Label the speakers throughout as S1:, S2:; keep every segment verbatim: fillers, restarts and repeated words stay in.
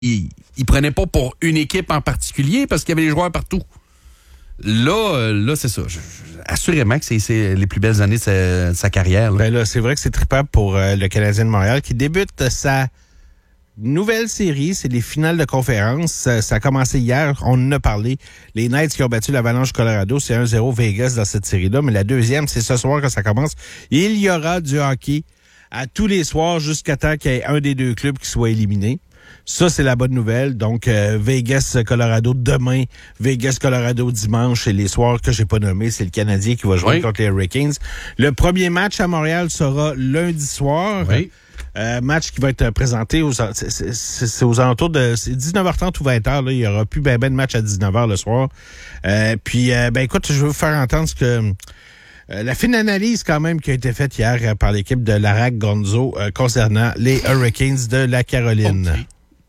S1: il, il prenait pas pour une équipe en particulier parce qu'il y avait des joueurs partout. Là, là c'est ça. Je, je, assurément que c'est, c'est les plus belles années de sa, de sa carrière. Là.
S2: Ben là, c'est vrai que c'est trippant pour euh, le Canadien de Montréal qui débute sa nouvelle série. C'est les finales de conférence. Ça, ça a commencé hier. On en a parlé. Les Knights qui ont battu l'Avalanche Colorado. C'est un zéro Vegas dans cette série-là. Mais la deuxième, c'est ce soir que ça commence. Il y aura du hockey à tous les soirs jusqu'à temps qu'il y ait un des deux clubs qui soit éliminé. Ça, c'est la bonne nouvelle. Donc, euh, Vegas-Colorado demain, Vegas-Colorado dimanche. Et les soirs que j'ai pas nommés, c'est le Canadien qui va jouer oui. contre les Hurricanes. Le premier match à Montréal sera lundi soir.
S1: Oui.
S2: Euh, match qui va être présenté aux, c'est, c'est, c'est aux alentours de c'est dix-neuf heures trente ou vingt heures. Là. Il y aura plus ben, ben de match à dix-neuf heures le soir. Euh, puis, euh, ben écoute, je vais vous faire entendre ce que... Euh, la fine analyse quand même qui a été faite hier euh, par l'équipe de Larac Gonzo euh, concernant les Hurricanes de la Caroline.
S3: Okay.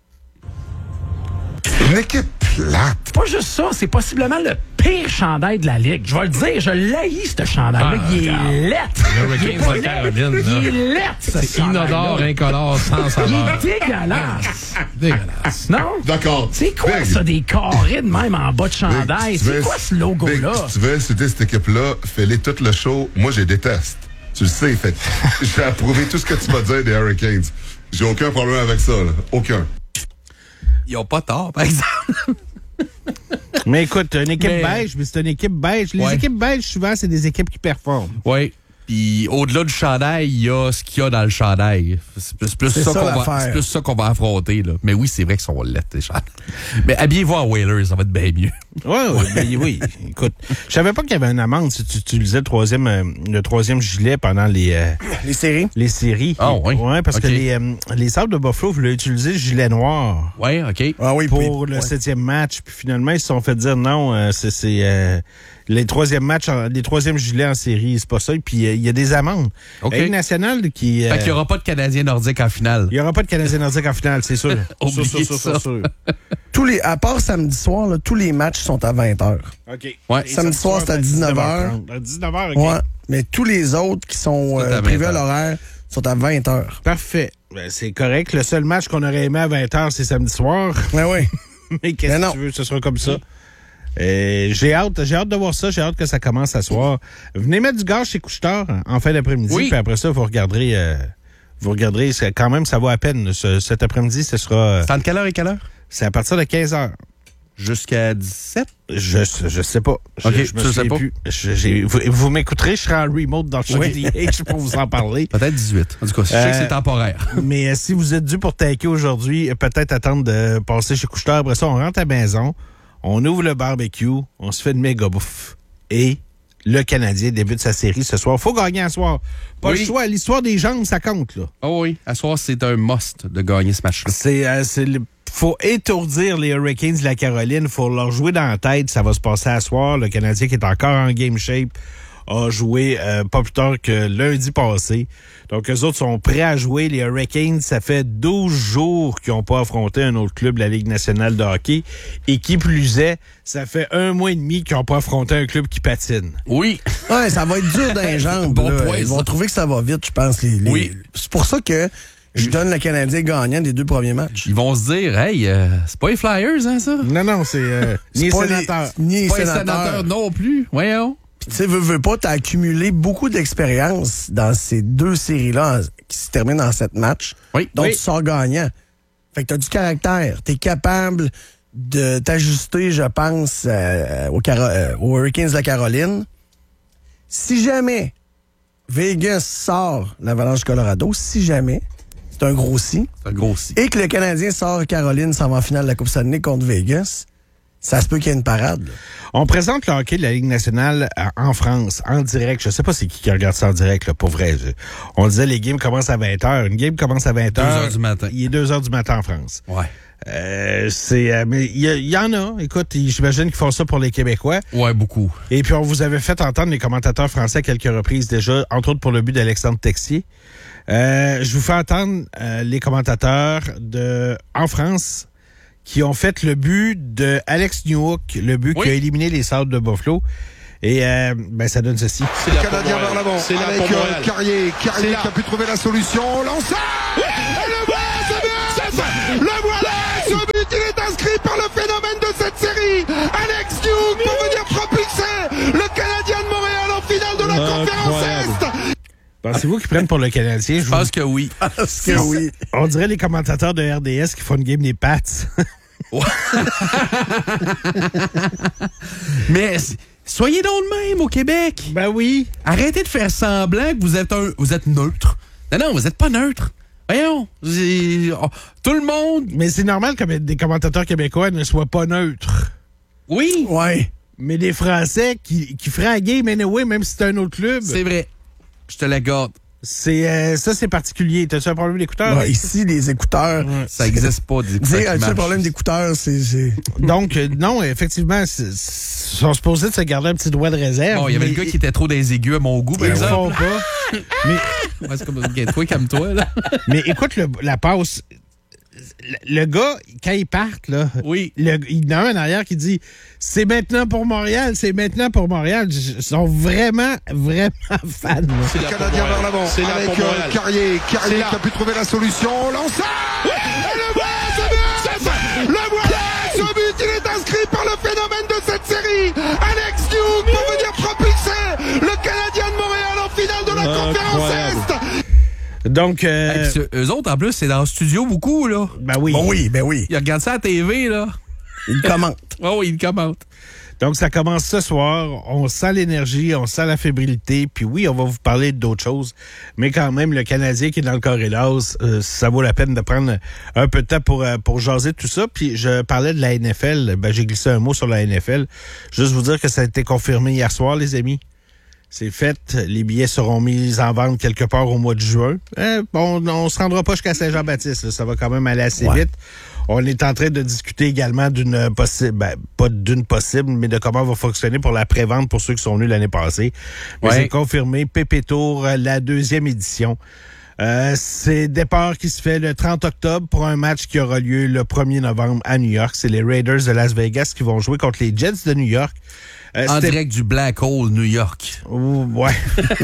S3: Une équipe plate.
S4: C'est pas juste ça, c'est possiblement le pire chandail de la Ligue. Je vais le dire, je l'haïs, ce chandail-là.
S5: Ah,
S4: il est lettre.
S5: Le Hurricanes de Caroline.
S4: Il est lettre, ce
S5: C'est inodore, incolore, sans saveur.
S4: Il est dégueulasse.
S5: Dégueulasse.
S4: Non?
S3: D'accord.
S4: C'est quoi
S3: Big.
S4: ça, des carrés de même en bas de chandail?
S3: Big,
S4: C'est
S3: veux,
S4: quoi ce logo-là?
S3: Big, tu veux citer cette équipe-là, fais-les tout le show. Moi, je les déteste. Tu le sais, fait. J'ai approuvé tout ce que tu m'as dit des Hurricanes. J'ai aucun problème avec ça, là. Aucun.
S1: Ils ont pas tort, par exemple.
S2: Mais écoute, une équipe
S1: mais...
S2: beige, mais c'est une équipe beige. Les
S1: ouais.
S2: équipes beiges, souvent, c'est des équipes qui performent.
S1: Oui. Puis au-delà du chandail, il y a ce qu'il y a dans le chandail. C'est plus, plus, ça,
S6: ça,
S1: qu'on va, c'est plus ça qu'on va affronter. Là. Mais oui, c'est vrai qu'ils sont laids, les chandails. Mais habillez-vous en Whalers, ça va être bien mieux.
S2: Oui, oui, ben, oui. Écoute, je savais pas qu'il y avait une amende si tu utilisais le troisième, euh, le troisième gilet pendant les... Euh,
S6: les séries.
S2: Les séries.
S1: Ah oui?
S2: Oui, parce
S1: okay.
S2: que les, euh, les Sabres de Buffalo voulaient utiliser le gilet noir.
S1: Oui, OK.
S6: Ah oui,
S2: pour
S6: puis,
S2: le
S6: ouais.
S2: septième match. Puis finalement, ils se sont fait dire non, euh, c'est... c'est euh, les troisièmes matchs, en, les troisièmes gilets en série, c'est pas ça. Puis il euh, y a des amendes.
S1: OK.
S2: La Ligue nationale qui... Euh,
S1: fait qu'il n'y aura pas de Canadien nordique en finale.
S2: Il n'y aura pas de Canadien nordique en finale, c'est sûr.
S1: Oubliez
S2: sûr, sûr,
S1: ça.
S2: sûr, sûr.
S6: Tous les, à part samedi soir, là, tous les matchs sont à vingt heures.
S2: OK.
S1: Ouais.
S6: Samedi soir, c'est à dix-neuf heures.
S2: À dix-neuf heures, OK.
S6: Ouais. Mais tous les autres qui sont euh, privés à l'horaire sont à vingt heures.
S2: Parfait. Ben, c'est correct. Le seul match qu'on aurait aimé à vingt heures, c'est samedi soir.
S6: Ben oui.
S2: Mais qu'est-ce
S6: Mais
S2: que tu veux? Ce sera comme ça. Euh, j'ai hâte, j'ai hâte de voir ça. J'ai hâte que ça commence à soir. Venez mettre du gaz chez Couche-Tard en fin d'après-midi.
S1: Oui.
S2: Puis après ça, vous regarderez... Euh, vous regarderez, quand même, ça vaut à peine. Ce, cet après-midi, ce sera...
S1: C'est entre quelle heure et quelle heure?
S2: C'est à partir de quinze heures.
S1: Jusqu'à dix-sept?
S2: Je, je sais pas. Je,
S1: OK,
S2: je me
S1: tu sais pas?
S2: plus. Je, j'ai, vous, vous m'écouterez, je serai en remote dans le
S1: Oui.
S2: D H pour vous en parler.
S1: Peut-être dix-huit. En tout cas, je sais
S2: Euh,
S1: que c'est temporaire.
S2: Mais euh, si vous êtes dû pour taquer aujourd'hui, euh, peut-être attendre de passer chez Couche-Tard. Après ça, on rentre à la maison, on ouvre le barbecue, on se fait une méga bouffe. Et le Canadien débute sa série ce soir. Faut gagner à soir. Pas
S1: Oui.
S2: le choix. L'histoire des jambes, ça compte, là.
S1: Oh oui, à soir, c'est un must de gagner ce match-là.
S2: C'est, euh, c'est le... Faut étourdir les Hurricanes de la Caroline. Faut leur jouer dans la tête. Ça va se passer à soir. Le Canadien qui est encore en game shape a joué euh, pas plus tard que lundi passé. Donc, eux autres sont prêts à jouer. Les Hurricanes, ça fait douze jours qu'ils n'ont pas affronté un autre club de la Ligue nationale de hockey. Et qui plus est, ça fait un mois et demi qu'ils n'ont pas affronté un club qui patine.
S1: Oui.
S6: Ouais, ça va être dur dans les jambes.
S1: Bon
S6: là.
S1: point,
S6: Ils vont
S1: ça.
S6: trouver que ça va vite, je pense. Les, les...
S1: Oui.
S6: C'est pour ça que je donne le Canadien gagnant des deux premiers matchs.
S1: Ils vont se dire, hey, euh, c'est pas les Flyers, hein, ça?
S2: Non, non, c'est euh, ni les
S6: pas
S2: sénateurs.
S6: Les, ni les
S1: Pas les
S6: sénateurs.
S1: sénateurs non plus. Voyons.
S6: Puis tu sais, veux, veux pas, t'as accumulé beaucoup d'expérience dans ces deux séries-là en- qui se terminent en sept matchs.
S1: Oui.
S6: Donc,
S1: Oui.
S6: tu sors gagnant. Fait que t'as du caractère. T'es capable de t'ajuster, je pense, euh, aux, Caro- euh, aux Hurricanes de la Caroline. Si jamais Vegas sort l'Avalanche Colorado, si jamais, c'est un gros si,
S1: C'est un gros si.
S6: et que le Canadien sort Caroline, s'en va en finale de la Coupe Stanley contre Vegas, ça se peut qu'il y ait une parade. Là.
S2: On présente le hockey de la Ligue nationale euh, en France, en direct. Je sais pas c'est qui qui regarde ça en direct, là, pour vrai. Je- on disait les games commencent à vingt heures. Une game commence à vingt heures.
S1: deux heures du matin.
S2: Il est deux heures du matin en France.
S1: Ouais.
S2: Euh, c'est, euh, mais il y, y en a. Écoute, j'imagine qu'ils font ça pour les Québécois.
S1: Ouais, beaucoup.
S2: Et puis, on vous avait fait entendre les commentateurs français à quelques reprises déjà, entre autres pour le but d'Alexandre Texier. Euh, je vous fais entendre euh, les commentateurs de en France qui ont fait le but de Alex Newhook, le but
S1: Oui.
S2: qui a éliminé les Sabres de Buffalo. Et euh, ben ça donne ceci.
S3: C'est le Canadien vers l'avant.
S5: C'est là
S3: Avec
S5: pour
S3: euh,
S5: Montréal.
S3: Carrier. Carrier
S5: C'est là.
S3: qui a pu trouver la solution. Lancé. Et le but, c'est but. Le voilà, ce but.
S2: Pensez-vous qu'ils prennent pour le Canadien?
S1: Je pense que oui.
S6: Parce que oui.
S2: On dirait les commentateurs de R D S qui font une game des Pats.
S1: Mais soyez donc de même au Québec.
S2: Ben oui.
S1: Arrêtez de faire semblant que vous êtes, un, vous êtes neutre. Non, non, vous n'êtes pas neutre. Voyons. Oh, tout le monde.
S2: Mais c'est normal que des commentateurs québécois ne soient pas neutres.
S1: Oui.
S6: Ouais.
S2: Mais des Français qui, qui feraient la game anyway, même si c'est un autre club.
S1: C'est vrai. Je te la garde.
S2: C'est, euh, ça, c'est particulier. T'as-tu un problème d'écouteurs?
S6: Ouais, ici, les écouteurs.
S2: Ouais.
S1: Ça n'existe pas, des écouteurs.
S6: Dire,
S1: qui
S6: as-tu un
S1: marchent.
S6: problème d'écouteurs? C'est. c'est-
S2: Donc, euh, non, effectivement, c'est- ils sont supposés de se garder un petit doigt de réserve.
S1: Bon, il y avait
S2: mais
S1: le gars qui était trop dans les aigus à mon goût, par
S2: Ils le
S1: exemple.
S2: font pas. mais,
S1: Ouais, c'est comme okay, toi, comme toi, là.
S2: mais écoute le- la passe. Le, le gars, quand ils partent, là,
S1: Oui.
S2: le, il y en a un en arrière qui dit « C'est maintenant pour Montréal, c'est maintenant pour Montréal. » Ils sont vraiment, vraiment fans. là.
S7: Le Canadien vers l'avant avec euh, Carrier. Carrier qui a pu trouver la solution. Lancé et le but, c'est but. Le voilà, ce but, il est inscrit par le phénomène de cette série. Alex Hughes pour venir propulser le Canadien de Montréal en finale de la conférence Est.
S2: Donc,
S1: Hey,
S2: euh,
S1: puis ce- eux autres, en plus, c'est dans le studio beaucoup, là.
S2: ben oui.
S6: Bon, oui, ben oui.
S1: Ils regardent ça à la T V, là.
S6: Ils commentent.
S1: Oh, oui, ils commentent.
S2: Donc, ça commence ce soir. On sent l'énergie, on sent la fébrilité. Puis oui, on va vous parler d'autres choses. Mais quand même, le Canadien qui est dans le corridor, euh, ça vaut la peine de prendre un peu de temps pour, euh, pour jaser tout ça. Puis je parlais de la N F L. Ben, j'ai glissé un mot sur la N F L. Juste vous dire que ça a été confirmé hier soir, les amis. C'est fait. Les billets seront mis en vente quelque part au mois de juin. Euh, bon, on se rendra pas jusqu'à Saint-Jean-Baptiste. Là. Ça va quand même aller assez
S6: Ouais.
S2: vite. On est en train de discuter également d'une possible, ben, pas d'une possible, mais de comment va fonctionner pour la pré-vente pour ceux qui sont venus l'année passée. Mais
S1: Ouais.
S2: c'est confirmé. Pépé Tour, la deuxième édition. Euh, c'est départ qui se fait le trente octobre pour un match qui aura lieu le premier novembre à New York. C'est les Raiders de Las Vegas qui vont jouer contre les Jets de New York. Euh,
S1: En
S2: c'était-
S1: direct du Black Hole, New York.
S2: Ouh, ouais.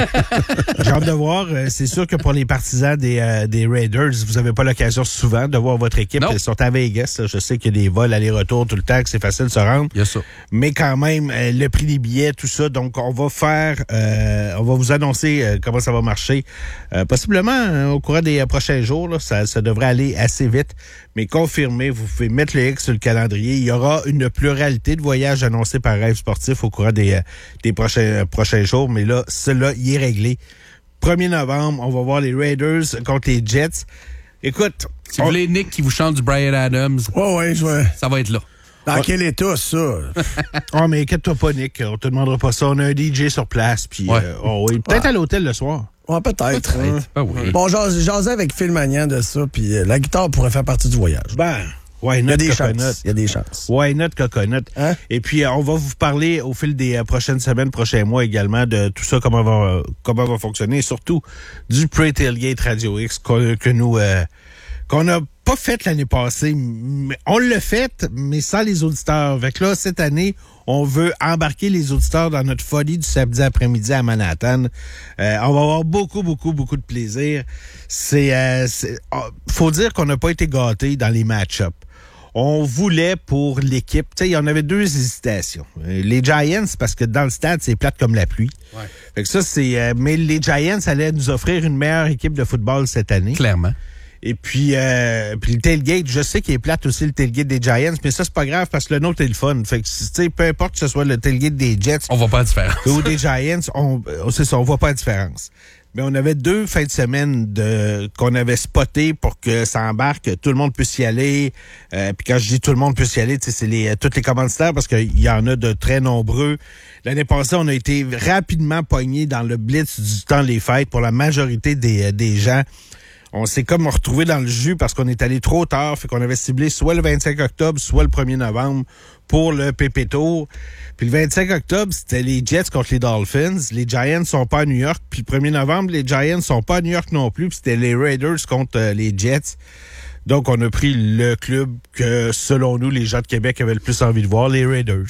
S2: J'ai hâte de voir. Euh, C'est sûr que pour les partisans des, euh, des Raiders, vous n'avez pas l'occasion souvent de voir votre équipe.
S1: Non.
S2: Ils sont à Vegas. Là. Je sais qu'il y a des vols aller-retour tout le temps, que c'est facile de se rendre.
S1: Il y a ça.
S2: Mais quand même, euh, le prix des billets, tout ça. Donc, on va faire, euh, on va vous annoncer euh, comment ça va marcher. Euh, possiblement hein, au courant des euh, prochains jours. Là, ça, ça devrait aller assez vite. Mais confirmé, vous pouvez mettre le X sur le calendrier. Il y aura une pluralité de voyages annoncés par Rêve Sportif au courant des, euh, des prochains, euh, prochains jours. Mais là, cela y est réglé. premier novembre, on va voir les Raiders contre les Jets. Écoute,
S1: Si
S2: on-
S1: vous voulez Nick qui vous chante du Brian Adams,
S6: Ouais, ouais, je vois.
S1: ça va être là.
S6: Dans quel état, ça?
S2: oh, mais inquiète-toi pas, Nick. On te demandera pas ça. On a un D J sur place. Puis,
S1: Ouais.
S2: euh, oh, oui, peut-être à l'hôtel le soir.
S6: Ouais, peut-être. hein.
S1: Ah oui.
S6: Bon, j'as- jasais avec Phil Magnan de ça, puis euh, la guitare pourrait faire partie du voyage.
S2: Ben, why
S6: Il y
S2: not
S6: a des
S2: coconut?
S6: chances. Il y a des chances.
S2: Why not coconut?
S6: Hein?
S2: Et puis, euh, on va vous parler au fil des euh, prochaines semaines, prochains mois également de tout ça, comment va, euh, comment va fonctionner, et surtout du Pre-Tailgate Radio X que, que nous, euh, qu'on n'a pas fait l'année passée. Mais on l'a fait, mais sans les auditeurs. Avec là, cette année, on veut embarquer les auditeurs dans notre folie du samedi après-midi à Manhattan. Euh, on va avoir beaucoup, beaucoup, beaucoup de plaisir. C'est, euh, c'est- oh, faut dire qu'on n'a pas été gâtés dans les match-ups. On voulait pour l'équipe, tu sais, il y en avait deux hésitations. Euh, Les Giants, parce que dans le stade, c'est plate comme la pluie.
S1: Ouais.
S2: Fait que ça, c'est. euh, mais les Giants allaient nous offrir une meilleure équipe de football cette année.
S1: Clairement.
S2: Et puis, euh, puis le tailgate, je sais qu'il est plate aussi le tailgate des Giants, mais ça, c'est pas grave parce que le nôtre est le fun. Fait que, tu sais, peu importe que ce soit le tailgate des Jets
S1: On va pas la différence.
S2: ou des Giants, on, euh, c'est ça, on voit pas la différence. Mais on avait deux fins de semaine de qu'on avait spoté pour que ça embarque, que tout le monde puisse y aller. Euh, puis quand je dis tout le monde puisse y aller, tu sais, c'est les, tous les commanditaires parce qu'il y en a de très nombreux. L'année passée, on a été rapidement pognés dans le blitz du temps des fêtes pour la majorité des, des gens. On s'est comme retrouvé dans le jus parce qu'on est allé trop tard, fait qu'on avait ciblé soit le vingt-cinq octobre, soit le premier novembre pour le Pépé Tour. Puis le vingt-cinq octobre, c'était les Jets contre les Dolphins. Les Giants sont pas à New York. Puis le premier novembre, les Giants sont pas à New York non plus. Puis c'était les Raiders contre euh, les Jets. Donc, on a pris le club que, selon nous, les gens de Québec avaient le plus envie de voir, les Raiders.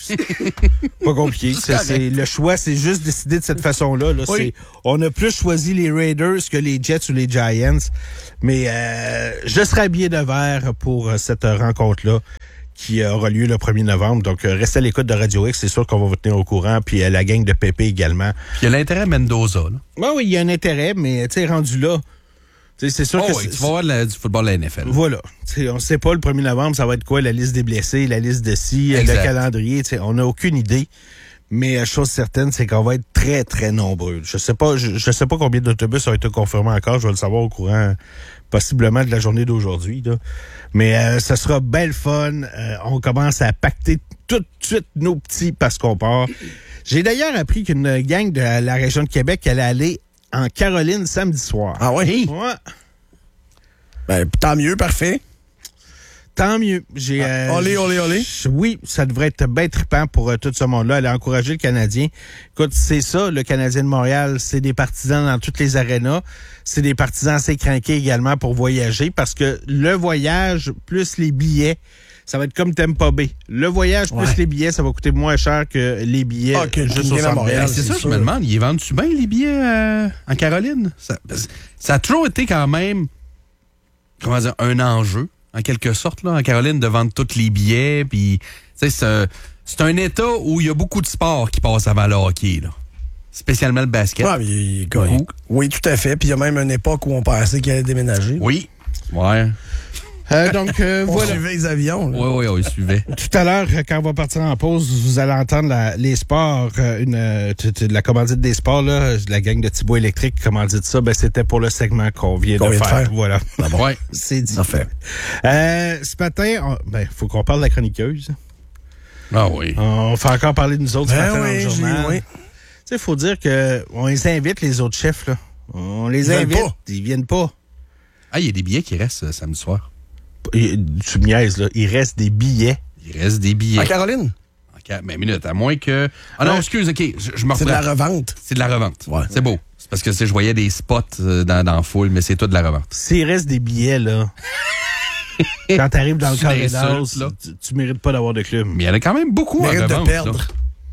S2: Pas compliqué. C'est, c'est, le choix, c'est juste décidé de cette façon-là. Là.
S6: Oui.
S2: C'est, on a plus choisi les Raiders que les Jets ou les Giants. Mais euh, je serais habillé de vert pour euh, cette rencontre-là qui aura lieu le premier novembre. Donc, euh, restez à l'écoute de Radio X. C'est sûr qu'on va vous tenir au courant. Puis euh, la gang de Pépé également.
S1: Il y a l'intérêt Mendoza. Là.
S2: Ben oui, il y a un intérêt, mais tu sais, rendu là, c'est sûr
S1: oh,
S2: que...
S1: Oui, tu vas voir la, du football de la N F L.
S2: Voilà. T'sais, on ne sait pas le premier novembre, ça va être quoi, la liste des blessés, la liste de ci, exact. Le calendrier. On n'a aucune idée. Mais chose certaine, c'est qu'on va être très, très nombreux. Je sais pas, je, je sais pas combien d'autobus ont été confirmés encore. Je vais le savoir au courant possiblement de la journée d'aujourd'hui. Là. Mais euh, ce sera belle fun. Euh, on commence à pacter tout de suite nos petits parce qu'on part. J'ai d'ailleurs appris qu'une gang de la région de Québec allait aller en Caroline samedi soir.
S6: Ah ouais?
S2: Ouais.
S6: Ben, tant mieux, parfait.
S2: Tant mieux. J'ai, euh,
S6: olé, olé, olé.
S2: Oui, ça devrait être bien trippant pour euh, tout ce monde-là. Aller encourager le Canadien. Écoute, c'est ça, le Canadien de Montréal. C'est des partisans dans toutes les arénas. C'est des partisans assez craqués également pour voyager parce que le voyage plus les billets, ça va être comme Tampa Bay. Le voyage
S6: ouais.
S2: plus les billets, ça va coûter moins cher que les billets
S6: ah, que
S2: juste au Centre Bell.
S1: C'est ça, je me demande. Ils vendent-tu bien les billets euh, en Caroline? Ça, ça a toujours été quand même, comment dire, un enjeu. En quelque sorte, là, en Caroline, de vendre tous les billets. Puis, c'est un, c'est un État où il y a beaucoup de sports qui passent avant le hockey, là. Spécialement le basket.
S6: Ouais, mais, il, oui, tout à fait. Puis il y a même une époque où on pensait qu'il allait déménager.
S1: Oui. Ouais.
S2: Euh, donc, euh,
S6: on
S2: voilà.
S6: suivait les avions.
S1: Oui, oui, on les suivait.
S2: Tout à l'heure, quand on va partir en pause, vous allez entendre la, les sports, euh, une, euh, la commandite des sports, là, la gang de Thibaut Électrique commandite ça, ben, c'était pour le segment qu'on vient,
S6: qu'on
S2: de,
S6: vient
S2: faire.
S6: de faire.
S2: Voilà.
S1: Ah bon? Ouais.
S2: C'est dit.
S6: Ça fait.
S2: Euh, ce matin, on, ben, faut qu'on parle de la chroniqueuse.
S1: Ah oui.
S2: On fait encore parler de nous autres
S6: ben
S2: ce matin
S6: oui,
S2: dans le journal.
S6: oui.
S2: Tu sais, il faut dire que on les invite, les autres chefs, là. On les
S6: Ils
S2: invite.
S6: viennent pas.
S2: Ils viennent pas.
S1: Ah, il y a des billets qui restent euh, samedi soir.
S2: Il, tu me niaises, là. Il reste des billets.
S1: Il reste des billets.
S6: En Caroline?
S1: Okay, mais minute, à moins que... Ah non,
S2: ouais.
S1: excuse, OK, je, je me
S6: C'est de la revente.
S1: C'est de la revente.
S6: Ouais.
S1: C'est beau. C'est parce que je voyais des spots euh, dans, dans la foule, mais c'est tout de la revente.
S2: S'il reste des billets, là... Quand t'arrives dans le
S1: C'est une
S2: corridor,
S1: insulte, là.
S2: tu, tu mérites pas d'avoir de club.
S1: Mais il y en a quand même beaucoup en
S6: Mérite de
S1: revente.
S6: perdre.
S1: Là.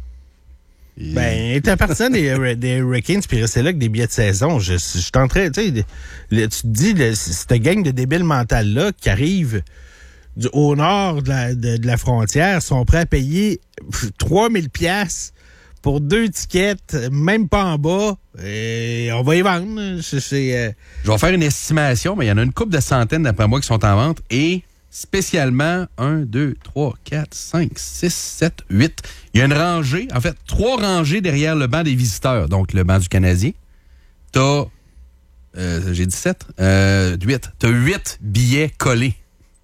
S1: Et...
S2: Ben, t'es partisan des, des Hurricanes puis resté là avec des billets de saison. Je, je suis en train, tu sais, le- tu te dis, le- cette gang de débiles mentales-là qui arrive du, au nord de la, de, de la frontière sont prêts à payer trois mille piastres pour deux tickets, même pas en bas. Et on va y vendre. C'est, c'est, euh,
S1: Je vais faire une estimation, mais il y en a une couple de centaines d'après moi qui sont en vente et spécialement un, deux, trois, quatre, cinq, six, sept, huit. Il y a une rangée, en fait, trois rangées derrière le banc des visiteurs, donc le banc du Canadien. T'as, euh, j'ai dit sept, euh, huit. T'as huit billets collés.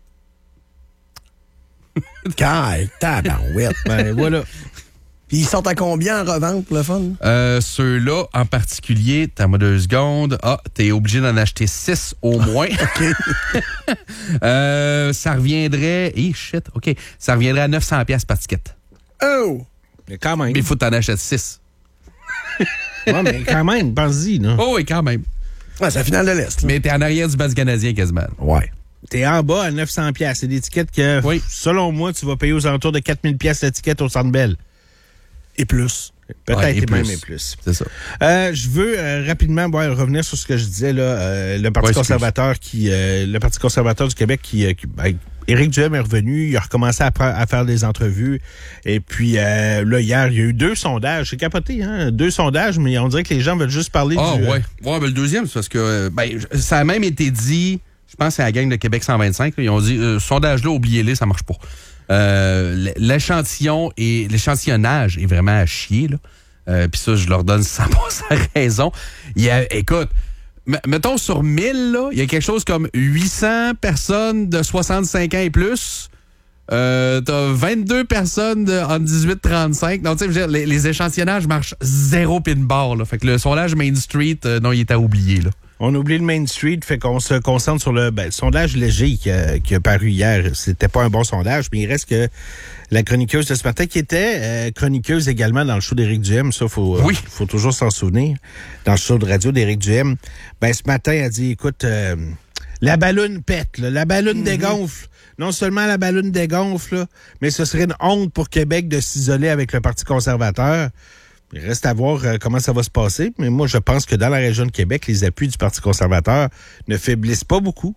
S6: Caille, tabarouette.
S2: ben voilà.
S6: Puis ils sont à combien en revente, pour le fun?
S1: Euh, ceux-là, en particulier, t'as moi deux secondes. Ah, t'es obligé d'en acheter six au moins.
S6: OK.
S1: euh, ça reviendrait... Eh, shit, OK. Ça reviendrait à neuf cents piastres par ticket.
S6: Oh!
S2: Mais quand même.
S1: Mais il faut que t'en achètes six.
S2: Ouais, mais quand même, pense-y, là.
S1: Oh oui, quand même.
S6: Ouais, c'est la finale de l'Est. Là.
S1: Mais t'es en arrière du bas du Canadien quasiment.
S6: Ouais.
S2: T'es en bas à neuf cents piastres. C'est des tickets que,
S1: Oui.
S2: selon moi, tu vas payer aux alentours de quatre mille piastres le ticket au Centre Bell.
S6: Et plus.
S2: Peut-être
S1: Ouais, et
S2: et même
S1: plus.
S2: et plus.
S1: C'est ça.
S2: Euh, je veux euh, rapidement bon, revenir sur ce que je disais là. Euh, le Parti
S1: Ouais,
S2: conservateur qui, euh, le Parti conservateur du Québec qui, euh, qui ben, Éric Duhem est revenu, il a recommencé à, pre- à faire des entrevues. Et puis euh, là hier, il y a eu deux sondages. C'est capoté, hein, deux sondages, mais on dirait que les gens veulent juste parler
S1: Ah
S2: du.
S1: ouais. Ouais, ben le deuxième, c'est parce que euh, ben ça a même été dit. Je pense que c'est la gang de Québec cent vingt-cinq. Là, ils ont dit euh, sondage-là, oubliez-les, ça marche pas. Euh, l'échantillon et l'échantillonnage est vraiment à chier là. Euh, puis ça, je leur donne cent pour cent raison. Il y a, écoute, m- mettons sur mille là, il y a quelque chose comme huit cents personnes de soixante-cinq ans et plus. Euh, t'as vingt-deux personnes de, entre dix-huit et trente-cinq. Donc, tu sais, je veux dire, les, les échantillonnages marchent zéro pin bar. Là. Fait que le sondage Main Street, euh, non, il est à oublier. Là.
S2: On oublie le Main Street, fait qu'on se concentre sur le, ben, le sondage léger qui a, qui a paru hier. C'était pas un bon sondage, mais il reste que la chroniqueuse de ce matin, qui était euh, chroniqueuse également dans le show d'Éric Duhem, ça, faut,
S1: Oui.
S2: euh, faut toujours s'en souvenir, dans le show de radio d'Éric Duhem, ben, ce matin, elle a dit, écoute, euh, la balloune pète, là, la balloune mm-hmm. dégonfle. Non seulement la balloune dégonfle, là, mais ce serait une honte pour Québec de s'isoler avec le Parti conservateur. Il reste à voir euh, comment ça va se passer, mais moi, je pense que dans la région de Québec, les appuis du Parti conservateur ne faiblissent pas beaucoup,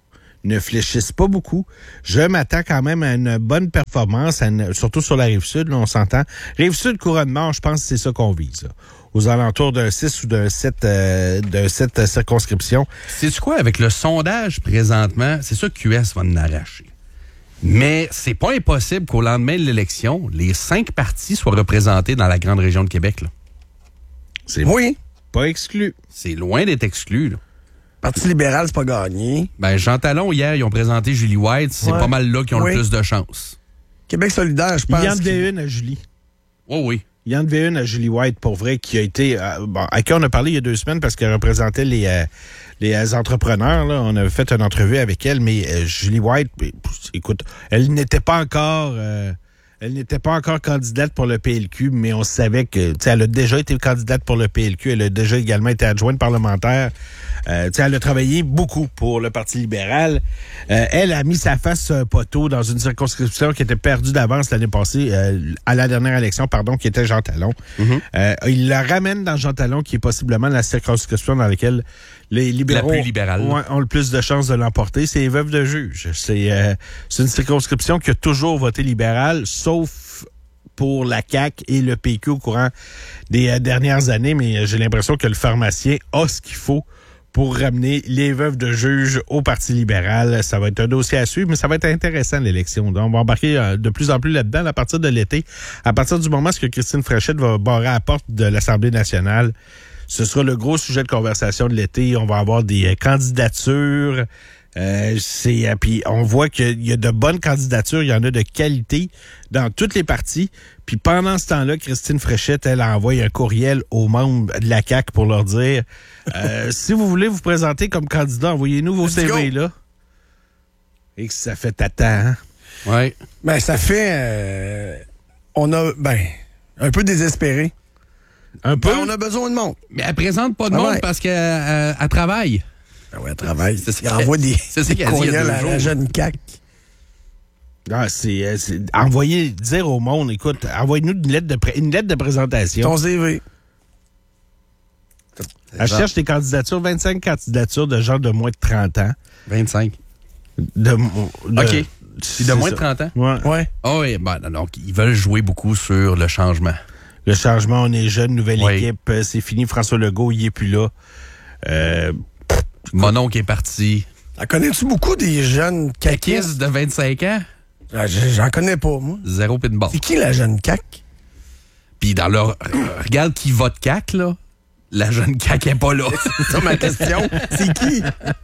S2: ne fléchissent pas beaucoup. Je m'attends quand même à une bonne performance, à une, surtout sur la Rive-Sud, là, on s'entend. Rive-Sud, Couronne-Nord, je pense que c'est ça qu'on vise. Là. Aux alentours d'un six ou d'un sept, euh, d'un sept euh, circonscriptions.
S1: C'est quoi, avec le sondage présentement, c'est sûr que Q S va en arracher. Mais c'est pas impossible qu'au lendemain de l'élection, les cinq partis soient représentés dans la grande région de Québec. Là.
S2: C'est
S6: Oui.
S2: pas exclu.
S1: C'est loin d'être exclu. Là.
S6: Parti libéral, c'est pas gagné.
S1: Ben, Jean Talon, hier, ils ont présenté Julie White. C'est
S6: Ouais.
S1: pas mal là qu'ils ont
S6: Oui.
S1: le plus de chance.
S6: Québec solidaire, je pense.
S2: Il y en
S6: qu'il-
S2: avait une à Julie.
S1: Oh oui.
S2: Il y en avait une à Julie White, pour vrai, qui a été... Euh, bon, à qui on a parlé il y a deux semaines parce qu'elle représentait les, euh, les euh, entrepreneurs. Là. On avait fait une entrevue avec elle, mais euh, Julie White, euh, écoute, elle n'était pas encore... Euh, elle n'était pas encore candidate pour le P L Q, mais on savait que, tu sais, elle a déjà été candidate pour le P L Q. Elle a déjà également été adjointe parlementaire. Euh, tu sais, elle a travaillé beaucoup pour le Parti libéral. Euh, elle a mis sa face sur un poteau dans une circonscription qui était perdue d'avance l'année passée, euh, à la dernière élection, pardon, qui était Jean Talon.
S1: Mm-hmm.
S2: Euh, il la ramène dans Jean Talon, qui est possiblement la circonscription dans laquelle les libéraux
S1: La plus libérale.
S2: ont, ont le plus de chances de l'emporter. C'est les veuves de juge. C'est euh, c'est une circonscription qui a toujours voté libéral, sauf pour la C A Q et le P Q au courant des euh, dernières années, mais euh, j'ai l'impression que le pharmacien a ce qu'il faut pour ramener les veuves de juge au Parti libéral. Ça va être un dossier à suivre, mais ça va être intéressant, l'élection. Donc, on va embarquer euh, de plus en plus là-dedans à partir de l'été. À partir du moment où Christine Fréchette va barrer à la porte de l'Assemblée nationale, ce sera le gros sujet de conversation de l'été. On va avoir des euh, candidatures. Euh, c'est euh, puis on voit qu'il y a de bonnes candidatures, il y en a de qualité dans toutes les parties. Puis pendant ce temps-là, Christine Fréchette, elle a envoyé un courriel aux membres de la C A Q pour leur dire euh, si vous voulez vous présenter comme candidat, envoyez-nous vos
S6: Let's
S2: C V
S6: go.
S2: là. Et que ça fait tata, hein?
S1: Ouais.
S6: Ben, ça fait... euh, on a... Ben, un peu désespéré.
S2: Un peu.
S6: Ben, on a besoin de monde.
S1: Mais elle présente pas de
S6: Ah
S1: monde
S6: ouais.
S1: parce qu'elle euh, elle travaille.
S6: Ben ouais, elle travaille.
S1: C'est ça
S6: Il
S1: qu'elle-
S6: envoie des,
S1: c'est ça
S6: des
S1: qu'elle a dit il y a
S6: courriels
S1: deux
S6: à la
S1: jours.
S6: jeune C A Q.
S2: Ah, c'est, euh, c'est envoyer, dire au monde, écoute, envoyez-nous une lettre de, pré- une lettre de présentation.
S6: Ton C V.
S2: Elle cherche des candidatures, vingt-cinq candidatures de gens de moins de trente ans.
S1: vingt-cinq.
S2: De, de,
S1: OK. Puis de
S2: c'est
S1: moins de
S2: ça.
S1: trente ans?
S2: Ouais.
S6: Ouais.
S1: Ah oui, ben, donc ils veulent jouer beaucoup sur le changement.
S2: Le changement, on est jeune, nouvelle
S1: Oui.
S2: équipe, euh, c'est fini. François Legault, il est plus là. Euh,
S1: Mon oncle est parti.
S6: En connais-tu beaucoup des jeunes caquistes?
S1: Kiss de vingt-cinq ans,
S6: Ah, j- J'en connais pas, moi.
S1: zéro pin de barre.
S6: C'est qui la jeune C A Q?
S1: Puis dans leur... Regarde qui vote C A Q, là. La jeune C A Q est pas là.
S6: C'est ça ma question. C'est qui?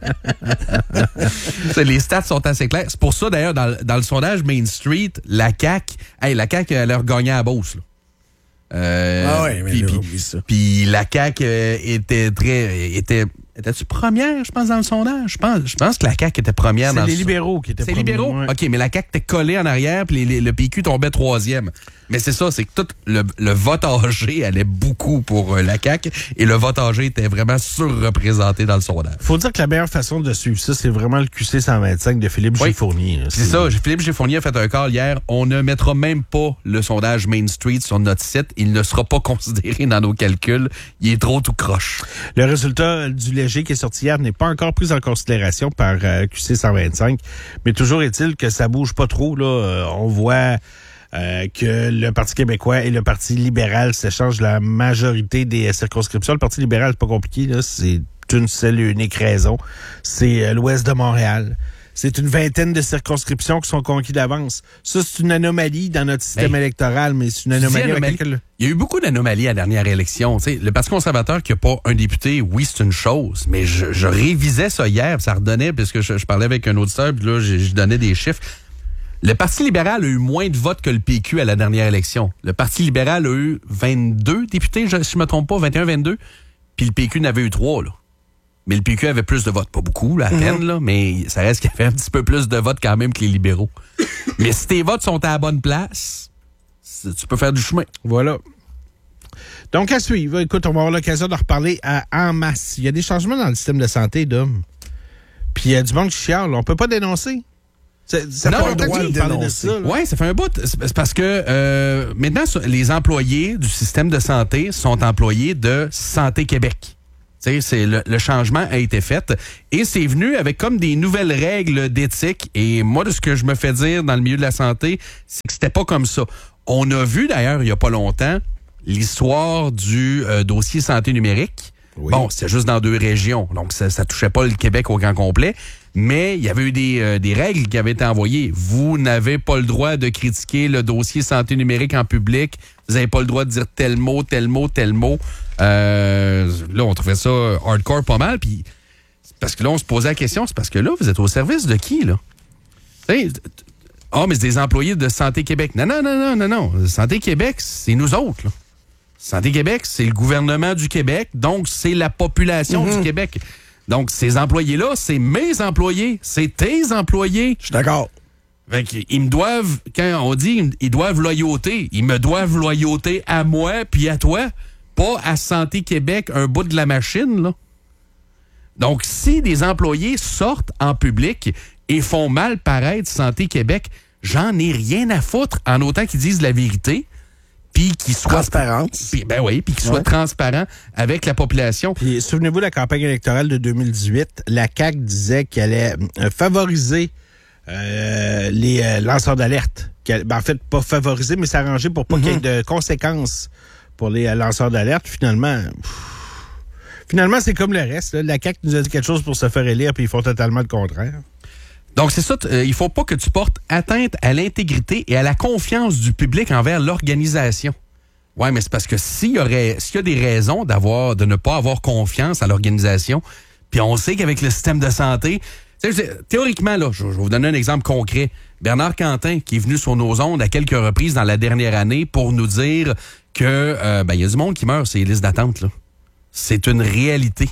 S1: C'est- Les stats sont assez clairs. C'est pour ça, d'ailleurs, dans, dans le sondage Main Street, la C A Q... Hey, la C A Q, elle a regagné à la Beauce, là. Euh,
S6: Ah ouais, mais
S1: puis,
S6: là,
S1: puis-
S6: oublie ça.
S1: puis la C A Q euh, était très... était Étais-tu première, je pense, dans le sondage? Je pense, je pense que la C A Q était première dans
S2: c'est
S1: le
S2: les libéraux qui étaient
S1: C'est
S2: premiers,
S1: libéraux?
S2: ouais.
S1: OK, mais la C A Q était collée en arrière, puis les- les- le P Q tombait troisième. Mais c'est ça, c'est que tout le, le vote âgé allait beaucoup pour euh, la C A Q, et le vote âgé était vraiment surreprésenté dans le sondage.
S2: Faut dire que la meilleure façon de suivre ça, c'est vraiment le Q C cent vingt-cinq de Philippe
S1: Oui.
S2: G. Fournier. là.
S1: C'est ça, Philippe Giffournier a fait un call hier. On ne mettra même pas le sondage Main Street sur notre site. Il ne sera pas considéré dans nos calculs. Il est trop tout croche.
S2: Le résultat du léger qui est sorti hier n'est pas encore pris en considération par euh, Q C cent vingt-cinq, mais toujours est-il que ça bouge pas trop. Là. Euh, on voit euh, que le Parti québécois et le Parti libéral s'échangent la majorité des euh, circonscriptions. Le Parti libéral, c'est pas compliqué. Là. C'est une seule et unique raison. C'est euh, l'ouest de Montréal. C'est une vingtaine de circonscriptions qui sont conquises d'avance. Ça, c'est une anomalie dans notre système
S1: Hey.
S2: électoral, mais c'est une
S1: Tu dis
S2: anomalie avec
S1: anomalie.
S2: laquelle...
S1: Il y a eu beaucoup d'anomalies à la dernière élection. Tu sais, le Parti conservateur qui n'a pas un député, oui, c'est une chose, mais je, je révisais ça hier, puis ça redonnait, puisque je, je parlais avec un auditeur, puis là, je, je donnais des chiffres. Le Parti libéral a eu moins de votes que le P Q à la dernière élection. Le Parti libéral a eu vingt-deux députés, je, si je me trompe pas, vingt et un vingt-deux, puis le P Q n'avait eu trois, là. Mais le P Q avait plus de votes. Pas beaucoup, là, à peine, là, mais ça reste qu'il y avait un petit peu plus de votes quand même que les libéraux. Mais si tes votes sont à la bonne place, c'est- tu peux faire du chemin.
S2: Voilà. Donc, à suivre. Écoute, on va avoir l'occasion de reparler à, en masse. Il y a des changements dans le système de santé, Dom. Puis il y a du monde qui chiale. On peut pas dénoncer. C'est- Ça
S1: Non,
S2: fait
S1: on
S2: longtemps
S6: doit
S2: que
S6: le
S2: tu parles de
S6: dénoncer.
S2: ça. là.
S1: Oui, ça fait un bout. C'est c'est parce que euh, maintenant, sur- les employés du système de santé sont employés de Santé Québec. Tu sais, c'est le, le changement a été fait et c'est venu avec comme des nouvelles règles d'éthique. Et moi, de ce que je me fais dire dans le milieu de la santé, c'est que c'était pas comme ça. On a vu d'ailleurs, il y a pas longtemps, l'histoire du euh, dossier santé numérique. Oui. Bon, c'est juste dans deux régions, donc ça, ça touchait pas le Québec au grand complet. Mais il y avait eu des, euh, des règles qui avaient été envoyées. Vous n'avez pas le droit de critiquer le dossier santé numérique en public. Vous n'avez pas le droit de dire tel mot, tel mot, tel mot. Euh, là, on trouvait ça hardcore pas mal. Puis parce que là, on se posait la question, c'est parce que là, vous êtes au service de qui, là? Ah, oh, mais c'est des employés de Santé Québec. Non, non, non, non, non, non. Santé Québec, c'est nous autres, là. Santé Québec, c'est le gouvernement du Québec, donc c'est la population mm-hmm. du Québec. Donc, ces employés-là, c'est mes employés, c'est tes employés.
S6: Je suis d'accord.
S1: Fait qu'ils me doivent, quand on dit ils doivent loyauté, ils me doivent loyauté à moi puis à toi, pas à Santé Québec, un bout de la machine, là. Donc, si des employés sortent en public et font mal paraître Santé Québec, j'en ai rien à foutre en autant qu'ils disent la vérité. Puis qu'ils soient
S6: transparence.
S1: Ben oui, puis qu'ils soient ouais. transparents avec la population.
S2: Puis souvenez-vous de la campagne électorale de deux mille dix-huit, la C A Q disait qu'elle allait euh, favoriser euh, les euh, lanceurs d'alerte. Ben, en fait, pas favoriser, mais s'arranger pour pas mm-hmm. qu'il y ait de conséquences pour les euh, lanceurs d'alerte. Finalement, pff, finalement, c'est comme le reste. Là. La C A Q nous a dit quelque chose pour se faire élire, puis ils font totalement le contraire.
S1: Donc, c'est ça, euh, il faut pas que tu portes atteinte à l'intégrité et à la confiance du public envers l'organisation. Ouais, mais c'est parce que s'il y aurait, s'il y a des raisons d'avoir, de ne pas avoir confiance à l'organisation, puis on sait qu'avec le système de santé, théoriquement, là, je, je vais vous donner un exemple concret. Bernard Quentin, qui est venu sur nos ondes à quelques reprises dans la dernière année pour nous dire que, euh, ben, il y a du monde qui meurt, c'est les listes d'attente, là. C'est une réalité.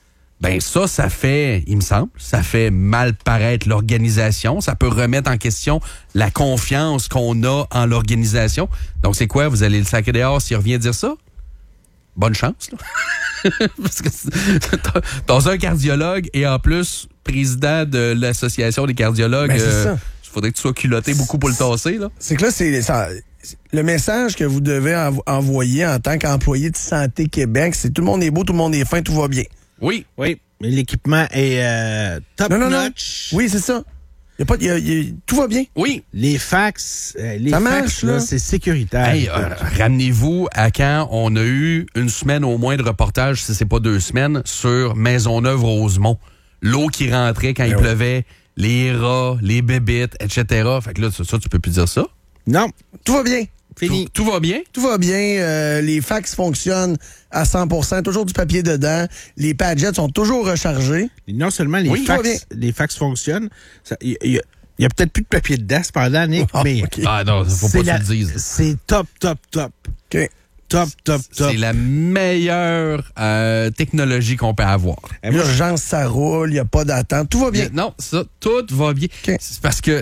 S1: Ben ça, ça fait, il me semble, ça fait mal paraître l'organisation. Ça peut remettre en question la confiance qu'on a en l'organisation. Donc c'est quoi? Vous allez le sacrer dehors s'il revient dire ça? Bonne chance, là. Parce que dans un cardiologue et en plus président de l'association des cardiologues, il euh, faudrait que tu sois culotté beaucoup pour le tasser, là.
S6: C'est que là, c'est ça, le message que vous devez env- envoyer en tant qu'employé de Santé Québec, c'est tout le monde est beau, tout le monde est fin, tout va bien.
S1: Oui.
S2: Oui. Mais l'équipement est euh, top
S6: non, non,
S2: notch.
S6: Non. Oui, c'est ça. Y a pas, y a, y a, tout va bien.
S1: Oui.
S2: Les fax, euh, les
S6: ça
S2: fax,
S6: marche,
S2: là,
S6: là.
S2: c'est sécuritaire.
S1: Hey, euh, ramenez-vous à quand on a eu une semaine au moins de reportage, si c'est pas deux semaines, sur Maisonneuve-Rosemont. L'eau qui rentrait quand ben il oui. pleuvait, les rats, les bébites, et cetera. Fait que là, ça, ça, tu peux plus dire ça.
S2: Non.
S6: Tout va bien.
S2: Fini.
S1: Tout, tout va bien?
S6: Tout va bien. Euh, les fax fonctionnent à cent pour cent. Toujours du papier dedans. Les padgets sont toujours rechargés.
S2: Et non seulement les,
S6: oui,
S2: fax, les fax fonctionnent, il y, y, y a peut-être plus de papier dedans cependant, Nick,
S6: oh,
S2: mais
S6: okay.
S1: Ah non, faut pas que
S2: la,
S1: tu le dises.
S2: C'est top, top, top.
S6: OK.
S2: Top, top, top.
S1: C'est la meilleure euh, technologie qu'on peut avoir.
S6: L'urgence, ça roule. Il n'y a pas d'attente. Tout va bien.
S1: Non, ça, tout va bien.
S6: Okay.
S1: C'est parce que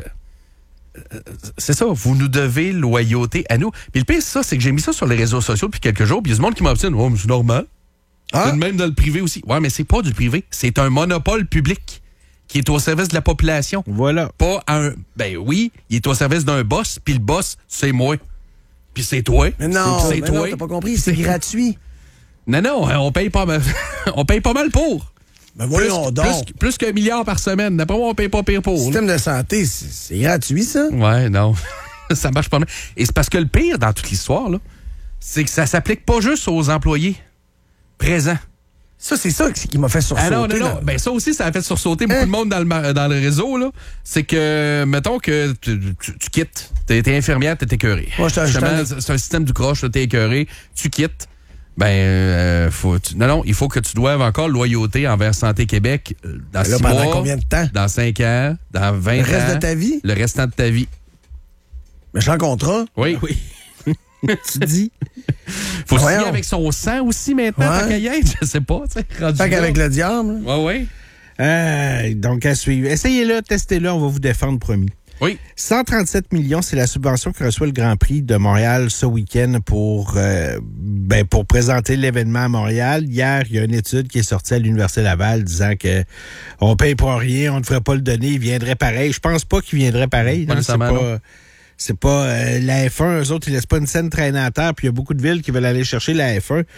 S1: c'est ça, vous nous devez loyauté à nous. Puis le pire, c'est ça, c'est que j'ai mis ça sur les réseaux sociaux depuis quelques jours, puis il y a du monde qui m'obtient. Oh, mais c'est normal. Ah? C'est même dans le privé aussi. Ouais, mais c'est pas du privé. C'est un monopole public qui est au service de la population.
S2: Voilà.
S1: Pas un. Ben oui, il est au service d'un boss, puis le boss, c'est moi. Puis c'est toi.
S6: Mais non,
S1: c'est, c'est
S6: mais
S1: toi.
S6: non, t'as pas compris, c'est gratuit.
S1: Non, non, on paye pas mal. On paye pas mal pour.
S6: Ben voyons
S1: plus,
S6: donc.
S1: Plus, plus qu'un milliard par semaine. D'après moi, on paye pas pire pour.
S6: Le système de santé, c'est, c'est gratuit, ça?
S1: Ouais, non. Ça marche pas mal. Et c'est parce que le pire dans toute l'histoire, là, c'est que ça s'applique pas juste aux employés présents.
S6: Ça, c'est ça qui m'a fait sursauter.
S1: Ah non, non, non.
S6: Là.
S1: Ben, ça aussi, ça a fait sursauter beaucoup hein? de monde dans le, dans le réseau, là. C'est que, mettons que tu, tu, tu quittes. T'es, t'es infirmière, t'es écœurée.
S6: Moi, je
S1: Justement, c'est un système du croche, t'es écœuré. Tu quittes. Ben, euh, faut, tu, non, non, il faut que tu doives encore loyauté envers Santé Québec dans six mois.
S6: Pendant combien de temps?
S1: Dans cinq ans, dans vingt ans.
S6: Le reste ans, de ta vie?
S1: Le restant de ta vie.
S6: Mais je suis en contrat?
S1: Oui.
S2: Oui. Tu dis?
S1: Faut signer avec son sang aussi maintenant,
S6: ouais.
S1: tant qu'à y être, je sais pas.
S6: Fait qu'avec le diable.
S1: Oui, oui.
S2: Euh, donc, à suivre. Essayez-le, testez-le, on va vous défendre, promis.
S1: Oui.
S2: cent trente-sept millions, c'est la subvention que reçoit le Grand Prix de Montréal ce week-end pour, euh, ben, pour présenter l'événement à Montréal. Hier, il y a une étude qui est sortie à l'Université Laval disant que on paye pour rien, on ne devrait pas le donner, il viendrait pareil. Je pense pas qu'il viendrait pareil.
S1: Pas
S2: non, c'est pas,
S1: non.
S2: c'est pas euh, la F un, eux autres, ils laissent pas une scène traîner à terre, puis il y a beaucoup de villes qui veulent aller chercher la F un.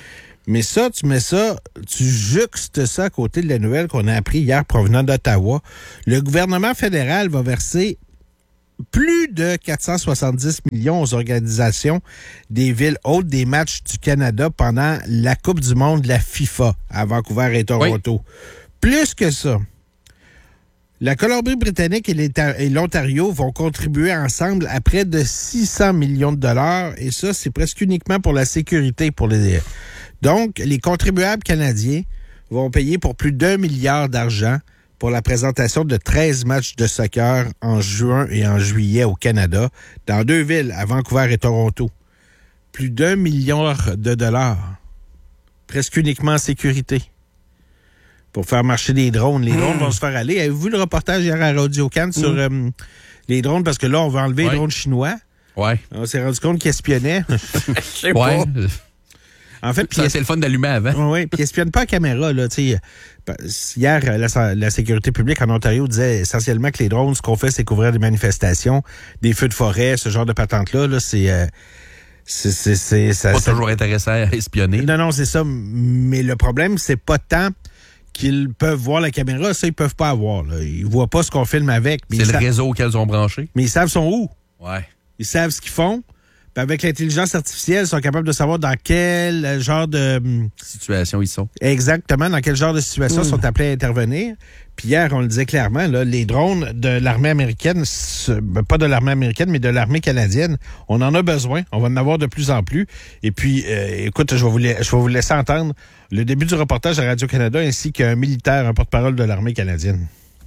S2: Mais ça, tu mets ça, tu juxtes ça à côté de la nouvelle qu'on a appris hier provenant d'Ottawa. Le gouvernement fédéral va verser plus de quatre cent soixante-dix millions aux organisations des villes hôtes des matchs du Canada pendant la Coupe du monde de la FIFA à Vancouver et Toronto. Oui. Plus que ça, la Colombie-Britannique et l'Ontario vont contribuer ensemble à près de six cents millions de dollars, et ça, c'est presque uniquement pour la sécurité. Pour les... Donc, les contribuables canadiens vont payer pour plus d'un milliard d'argent pour la présentation de treize matchs de soccer en juin et en juillet au Canada, dans deux villes, à Vancouver et Toronto. Plus d'un milliard de dollars, presque uniquement en sécurité, pour faire marcher des drones. Les drones mmh. vont se faire aller. Avez-vous vu le reportage hier à Radio-Can sur mmh. euh, les drones? Parce que là, on va enlever ouais. les drones chinois.
S1: Ouais.
S2: On s'est rendu compte qu'ils espionnaient.
S1: Je sais pas. En fait, ça, c'est le fun d'allumer avant.
S2: Oui, puis ils espionnent pas à caméra. Là, hier, la, la sécurité publique en Ontario disait essentiellement que les drones, ce qu'on fait, c'est couvrir des manifestations, des feux de forêt, ce genre de patente-là. Là, c'est... Euh, c'est, c'est, c'est ça,
S1: pas
S2: ça...
S1: toujours intéressant à espionner.
S2: Non, non, c'est ça. Mais le problème, c'est pas tant qu'ils peuvent voir la caméra. Ça, ils peuvent pas avoir. Là. Ils voient pas ce qu'on filme avec.
S1: Mais c'est le
S2: savent...
S1: réseau auquel ils ont branché.
S2: Mais ils savent sont où.
S1: Ouais.
S2: Ils savent ce qu'ils font. Puis avec l'intelligence artificielle, ils sont capables de savoir dans quel genre de...
S1: situation ils sont.
S2: Exactement, dans quel genre de situation mmh. ils sont appelés à intervenir. Puis hier, on le disait clairement, là, les drones de l'armée américaine, pas de l'armée américaine, mais de l'armée canadienne, on en a besoin. On va en avoir de plus en plus. Et puis, euh, écoute, je vais, vous la- je vais vous laisser entendre le début du reportage à Radio-Canada ainsi qu'un militaire, un porte-parole de l'armée canadienne.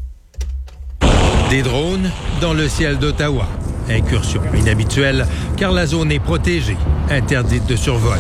S8: Des drones dans le ciel d'Ottawa. Incursion inhabituelle car la zone est protégée, interdite de survol.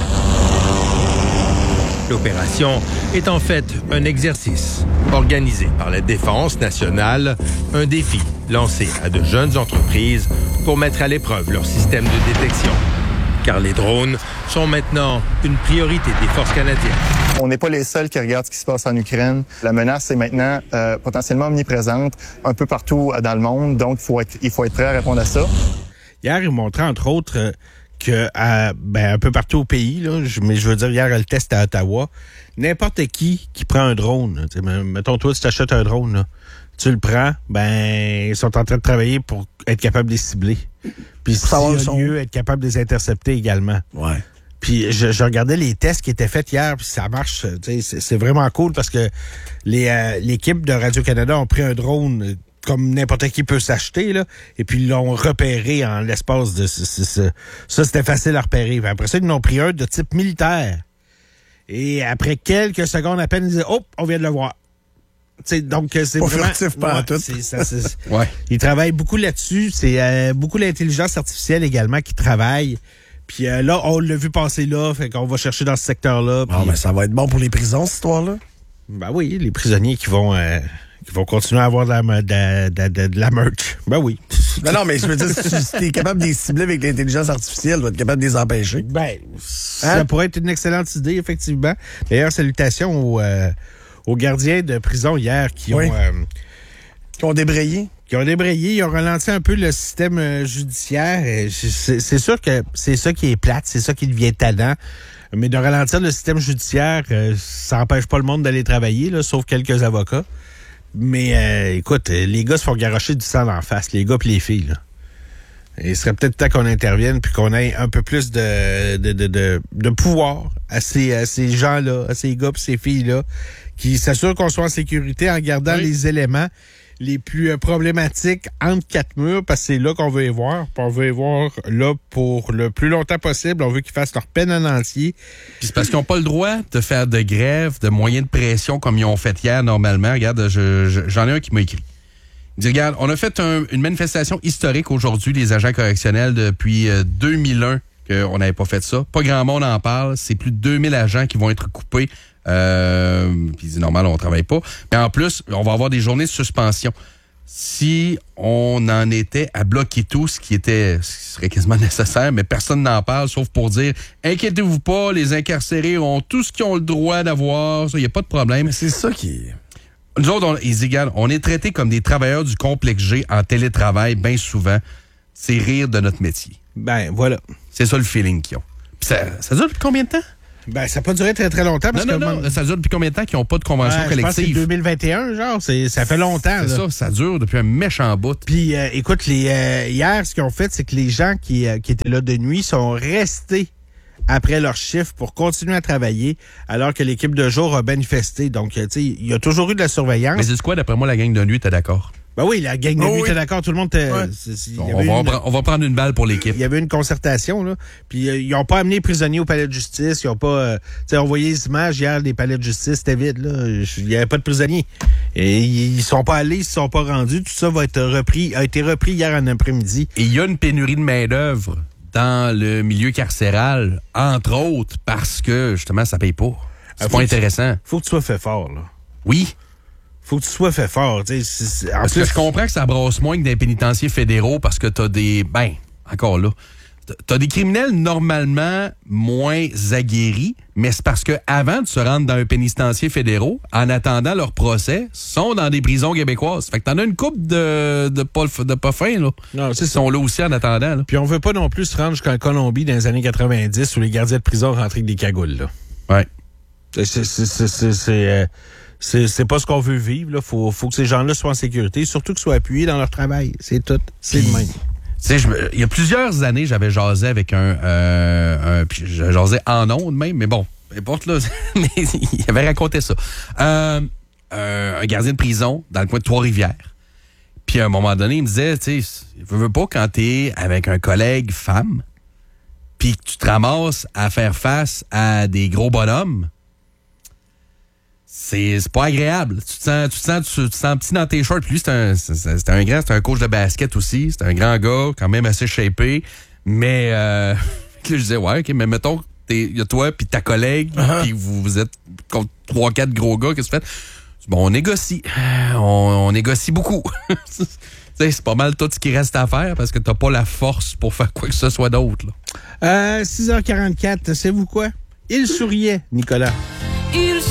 S8: L'opération est en fait un exercice organisé par la Défense nationale, un défi lancé à de jeunes entreprises pour mettre à l'épreuve leur système de détection. Car les drones sont maintenant une priorité des forces canadiennes.
S9: On n'est pas les seuls qui regardent ce qui se passe en Ukraine. La menace est maintenant euh, potentiellement omniprésente un peu partout dans le monde, donc faut être, il faut être prêt à répondre à ça.
S2: Hier, il montrait entre autres euh, que à, ben, un peu partout au pays, là, je, mais je veux dire, hier, le test à Ottawa, n'importe qui qui prend un drone, là, mettons toi, tu t'achètes un drone, là, tu le prends, ben ils sont en train de travailler pour être capable de les cibler. Puis s'il y a lieu, être capable de les intercepter également.
S6: Ouais.
S2: Puis je, je regardais les tests qui étaient faits hier, puis ça marche. C'est, c'est vraiment cool parce que les euh, l'équipe de Radio-Canada ont pris un drone comme n'importe qui peut s'acheter, là, et puis ils l'ont repéré en l'espace de... C- c- c- ça, c'était facile à repérer. Puis après ça, ils en ont pris un de type militaire. Et après quelques secondes à peine, ils disaient « Oh, on vient de le voir ». T'sais, donc, c'est
S6: pas
S2: vraiment...
S6: furtif, pas
S2: ouais,
S6: tout.
S2: c'est, ça, c'est,
S1: ouais.
S2: Ils travaillent beaucoup là-dessus. C'est euh, beaucoup l'intelligence artificielle également qui travaille. Puis euh, là, on l'a vu passer là, fait qu'on va chercher dans ce secteur-là.
S6: Ah, mais ça va être bon pour les prisons, cette histoire-là.
S2: Ben oui, les prisonniers qui vont... Euh, qui vont continuer à avoir de la, de, de, de, de la merch. Ben oui.
S6: Non, non, mais je veux dire, si tu es capable de les cibler avec l'intelligence artificielle, tu vas être capable de les empêcher.
S2: Ben, ça hein? pourrait être une excellente idée, effectivement. D'ailleurs, salutations aux, euh, aux gardiens de prison hier qui
S6: oui.
S2: ont... Euh,
S6: qui ont débrayé.
S2: Qui ont débrayé, ils ont ralenti un peu le système euh, judiciaire. Et c'est, c'est sûr que c'est ça qui est plate, c'est ça qui devient tannant. Mais de ralentir le système judiciaire, euh, ça n'empêche pas le monde d'aller travailler, là, sauf quelques avocats. Mais euh, écoute, les gars se font garrocher du sang en face, les gars pis les filles. Là. Et il serait peut-être temps qu'on intervienne puis qu'on ait un peu plus de de, de, de, de pouvoir à ces, à ces gens-là, à ces gars pis ces filles-là, qui s'assurent qu'on soit en sécurité en gardant oui. les éléments les plus euh, problématiques entre quatre murs, parce que c'est là qu'on veut les voir. Puis on veut les voir là pour le plus longtemps possible. On veut qu'ils fassent leur peine en entier.
S1: Puis c'est parce qu'ils n'ont pas le droit de faire de grève, de moyens de pression comme ils ont fait hier normalement. Regarde, je, je, j'en ai un qui m'a écrit. Il dit, regarde, on a fait un, une manifestation historique aujourd'hui, les agents correctionnels, depuis euh, deux mille un qu'on n'avait pas fait ça. Pas grand monde en parle. C'est plus de deux mille agents qui vont être coupés. Euh, puis il dit, normal, on travaille pas. Mais en plus, on va avoir des journées de suspension. Si on en était à bloquer tout, ce qui était, ce qui serait quasiment nécessaire, mais personne n'en parle, sauf pour dire, inquiétez-vous pas, les incarcérés ont tout ce qu'ils ont le droit d'avoir, il n'y a pas de problème.
S6: Mais c'est ça qui est...
S1: Nous autres, on, ils disent, on est traités comme des travailleurs du complexe G en télétravail, bien souvent. C'est rire de notre métier.
S2: Ben, voilà.
S1: C'est ça le feeling qu'ils ont. Puis ça, ça dure combien de temps?
S2: Ben, ça n'a pas duré très, très longtemps. Parce
S1: non, non,
S2: que
S1: non.
S2: moi,
S1: Ça dure depuis combien de temps qu'ils n'ont pas de convention
S2: ouais,
S1: collective?
S2: Je pense que c'est deux mille vingt et un, genre. C'est, ça fait longtemps.
S1: C'est
S2: là.
S1: ça, ça dure depuis un méchant bout.
S2: Puis, euh, écoute, les, euh, hier, ce qu'ils ont fait, c'est que les gens qui, euh, qui étaient là de nuit sont restés après leur chiffre pour continuer à travailler, alors que l'équipe de jour a manifesté. Donc, tu sais, il y a toujours eu de la surveillance.
S1: Mais c'est quoi, d'après moi, la gang de nuit, t'es d'accord?
S2: Ben oui, la gang de
S6: Oh
S2: nuit
S6: oui.
S2: était d'accord, tout le monde était...
S6: Ouais.
S2: c'est- c'est- il y
S1: On
S2: avait
S1: va,
S2: une-
S1: pre- on va prendre une balle pour l'équipe.
S2: Il y avait une concertation, là. Puis euh, ils n'ont pas amené les prisonniers au palais de justice. Ils ont pas... Euh, tu sais, on voyait les images hier des palais de justice, c'était vide, là. Il n'y avait pas de prisonniers. Et ils sont pas allés, ils se sont pas rendus. Tout ça va être repris, a été repris hier en après-midi.
S1: Et il y a une pénurie de main-d'œuvre dans le milieu carcéral, entre autres, parce que, justement, ça paye pas. C'est
S2: Ah,
S1: pas
S2: faut que-
S1: intéressant.
S2: Faut que tu sois fait fort, là.
S1: Oui.
S2: Faut que tu sois fait fort. Tu sais, c'est- c'est- en
S1: Parce
S2: plus,
S1: que je comprends que ça brasse moins que des pénitenciers fédéraux parce que t'as des... Ben, encore là. T'as des criminels normalement moins aguerris, mais c'est parce que avant de se rendre dans un pénitencier fédéraux, en attendant leur procès, sont dans des prisons québécoises. Fait que t'en as une couple de, de, pas, de pas fins, là.
S2: Non, c'est
S1: Ils sont là aussi en attendant, là.
S2: Puis on veut pas non plus se rendre jusqu'en Colombie dans les années quatre-vingt-dix où les gardiens de prison rentraient avec des cagoules, là.
S1: Ouais.
S2: C'est, c'est, c'est, c'est, c'est, c'est, euh, c'est, c'est pas ce qu'on veut vivre, là. Faut, faut que ces gens-là soient en sécurité, surtout qu'ils soient appuyés dans leur travail. C'est tout. C'est le même.
S1: Tu sais, je me- il y a plusieurs années, j'avais jasé avec un... Euh, un puis je jasais en ondes même, mais bon, peu importe, là. Mais il avait raconté ça. Euh, euh, un gardien de prison dans le coin de Trois-Rivières. Puis à un moment donné, il me disait, tu sais, veux, veux pas quand t'es avec un collègue femme, puis que tu te ramasses à faire face à des gros bonhommes, c'est c'est pas agréable. Tu te sens, tu te sens, tu te sens petit dans tes shorts. Puis lui, c'est un, c'est, c'est un grand, c'est un coach de basket aussi. C'est un grand gars, quand même assez shapé. Mais euh, là, je disais, ouais, OK, mais mettons, il y a toi puis ta collègue,
S6: Uh-huh.
S1: puis vous, vous êtes contre trois, quatre gros gars, qu'est-ce que tu fais? Bon, on négocie. On, on négocie beaucoup. Tu sais, c'est pas mal tout ce qui reste à faire parce que t'as pas la force pour faire quoi que ce soit d'autre, là.
S2: Euh, six heures quarante-quatre, savez-vous quoi? Il souriait, Nicolas.
S10: Il